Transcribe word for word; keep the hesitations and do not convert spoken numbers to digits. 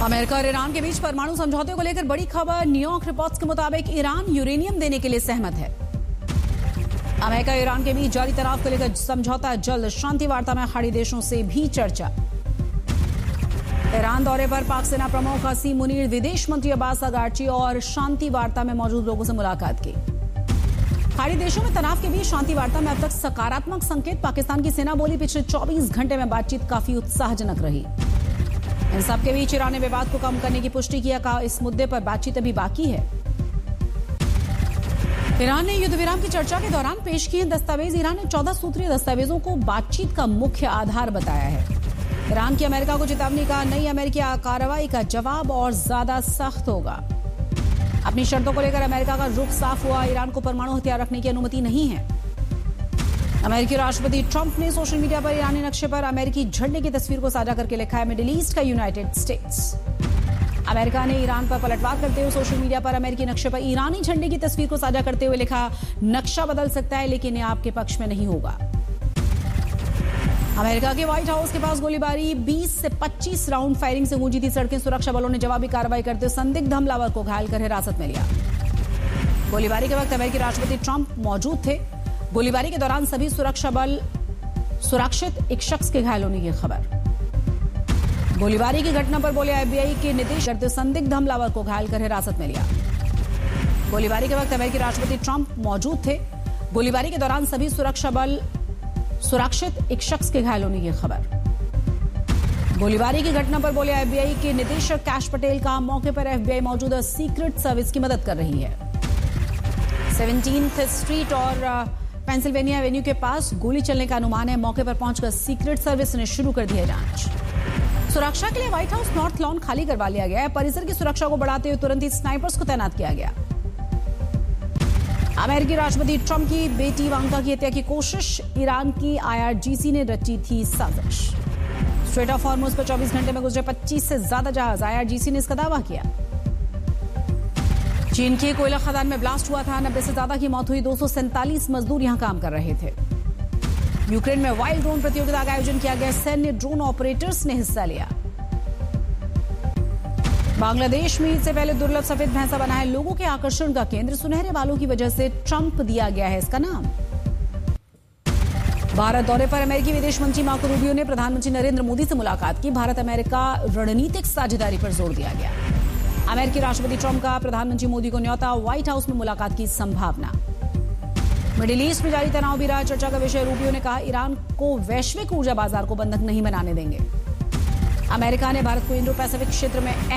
America और Iran के बीच परमाणु समझौते को लेकर बड़ी खबर। न्यूयॉर्क रिपोर्ट्स के मुताबिक ईरान यूरेनियम देने के लिए सहमत है। अमेरिका और ईरान के बीच जारी तनाव को लेकर समझौता जल्द। शांति वार्ता में खाड़ी देशों से भी चर्चा। ईरान दौरे पर पाक सेना प्रमुख हसीम मुनीर, विदेश मंत्री अब्बास अगाची और शांति वार्ता में मौजूद लोगों से मुलाकात की। खाड़ी देशों में तनाव के बीच शांति वार्ता में अब तक सकारात्मक संकेत। पाकिस्तान की सेना बोली पिछले चौबीस घंटे में बातचीत काफी उत्साहजनक रही। इन सबके बीच ईरान ने विवाद को कम करने की पुष्टि किया। कहा इस मुद्दे पर बातचीत अभी बाकी है। ईरान ने युद्ध विराम की चर्चा के दौरान पेश किए दस्तावेज। ईरान ने चौदह सूत्रीय दस्तावेजों को बातचीत का मुख्य आधार बताया है। ईरान की अमेरिका को चेतावनी का नई अमेरिकी कार्रवाई का जवाब और ज्यादा सख्त होगा। अपनी शर्तों को लेकर अमेरिका का रुख साफ हुआ। ईरान को परमाणु हथियार रखने की अनुमति नहीं है। अमेरिकी राष्ट्रपति ट्रंप ने सोशल मीडिया पर ईरानी नक्शे पर अमेरिकी झंडे की तस्वीर को साझा करके लिखा है मिडिल ईस्ट का यूनाइटेड स्टेट्स। अमेरिका ने ईरान पर पलटवार करते हुए सोशल मीडिया पर अमेरिकी नक्शे पर ईरानी झंडे की तस्वीर को साझा करते हुए लिखा, नक्शा बदल सकता है लेकिन यह आपके पक्ष में नहीं होगा। अमेरिका के व्हाइट हाउस के पास गोलीबारी। बीस से पच्चीस राउंड फायरिंग से गूंजी थी सड़कें। सुरक्षा बलों ने जवाबी कार्रवाई करते हुए संदिग्ध हमलावर को घायल कर हिरासत में लिया। गोलीबारी के वक्त अमेरिकी राष्ट्रपति ट्रंप मौजूद थे। गोलीबारी के दौरान सभी सुरक्षा बल सुरक्षित। एक शख्स के घायल होने की खबर। गोलीबारी की घटना पर बोले एफबीआई के निदेशक करते संदिग्ध हमलावर को घायल कर हिरासत में लिया। गोलीबारी के वक्त अमेरिकी राष्ट्रपति ट्रंप मौजूद थे। गोलीबारी के दौरान सभी सुरक्षा बल सुरक्षित। एक शख्स के घायल होने की खबर। गोलीबारी की घटना पर बोले एफबीआई के निदेशक कैश पटेल। का मौके पर एफबीआई मौजूद सीक्रेट सर्विस की मदद कर रही है। सेवनटीन्थ स्ट्रीट और पेंसिल्वेनिया एवेन्यू के पास गोली चलने का अनुमान है। मौके पर पहुंचकर सीक्रेट सर्विस ने शुरू कर दी है जांच। सुरक्षा के लिए व्हाइट हाउस नॉर्थ लॉन खाली करवा लिया गया है। परिसर की सुरक्षा को बढ़ाते हुए तुरंत ही स्नाइपर्स को तैनात किया गया। अमेरिकी राष्ट्रपति ट्रंप की बेटी इवांका की हत्या की कोशिश। ईरान की आईआरजीसी ने रची थी साजिश। स्ट्रेट ऑफ हॉर्मुज पर चौबीस घंटे में गुजरे पच्चीस से ज्यादा जहाज। आईआरजीसी ने इसका दावा किया। चीन की कोयला खदान में ब्लास्ट हुआ था। नब्बे से ज्यादा की मौत हुई। दो सौ सैंतालीस मजदूर यहां काम कर रहे थे। यूक्रेन में वाइल्ड ड्रोन प्रतियोगिता का आयोजन किया गया। सैन्य ड्रोन ऑपरेटर्स ने हिस्सा लिया। बांग्लादेश में ईद से पहले दुर्लभ सफेद भैंसा बना है लोगों के आकर्षण का केंद्र। सुनहरे बालों की वजह से ट्रंप दिया गया है इसका नाम। भारत दौरे पर अमेरिकी विदेश मंत्री मार्को रूबियो ने प्रधानमंत्री नरेंद्र मोदी से मुलाकात की। भारत अमेरिका रणनीतिक साझेदारी पर जोर दिया गया। अमेरिकी राष्ट्रपति ट्रंप का प्रधानमंत्री मोदी को न्योता। व्हाइट हाउस में मुलाकात की संभावना। मिडिल ईस्ट में जारी तनाव भी रहा चर्चा का विषय। रूबियो ने कहा ईरान को वैश्विक ऊर्जा बाजार को बंधक नहीं बनाने देंगे। अमेरिका ने भारत को इंडो पैसिफिक क्षेत्र में